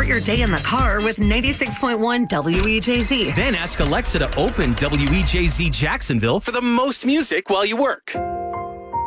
your day in the car with 96.1 WEJZ. Then ask Alexa to open WEJZ Jacksonville for the most music while you work.